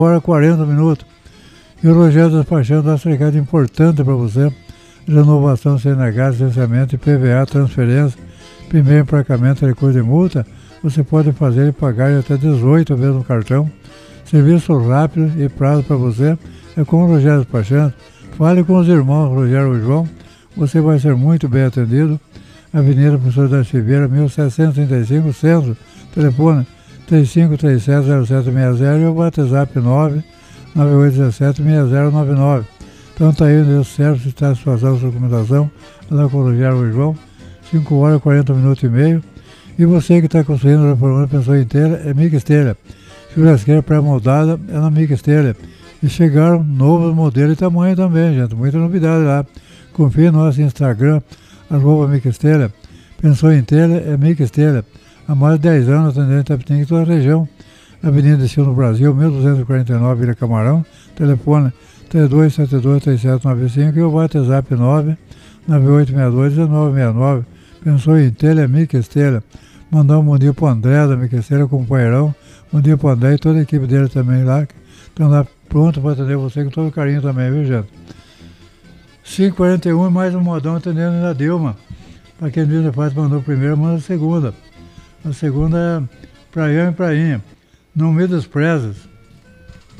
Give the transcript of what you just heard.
hora e 40 minutos. E o Rogério Despachando dá esse recado importante para você: renovação CNH, licenciamento, IPVA, transferência, primeiro emplacamento, recurso de multa. Você pode fazer e pagar até 18 vezes no cartão. Serviço rápido e prazo para você é com o Rogério Despachando. Fale com os irmãos Rogério e João, você vai ser muito bem atendido. Avenida Professor da Silveira, 1735, Centro. Telefone 35370760 e o WhatsApp 998176099. Então tá aí o certo, está a situação de documentação lá com o Rogério e João, 5 horas e 40 minutos e meio. E você que está construindo a reforma da pessoa inteira, é Mica Esteira. Churrasqueira pré-moldada é na Mica Esteira. E chegaram novos modelos e tamanho também, gente. Muita novidade lá. Confie no nosso Instagram, @Mica Esteira. Pensou em telha, é Mica Esteira. Há mais de 10 anos atendendo Itapetinga e toda a região. Avenida de Sil no Brasil, 1249, Vila Camarão. Telefone 32723795 e o WhatsApp 998621969. Pensou em telha, é Mica Esteira. Mandar um bom dia pro André da Mica Esteira, companheirão. Bom dia pro André e toda a equipe dele também lá. Estão lá pronto para atender você com todo carinho também, viu, gente? 5h41 e mais um modão atendendo na Dilma. Para quem diz a parte mandou primeiro, manda a segunda. A segunda é Praião e Prainha. Não me desprezes.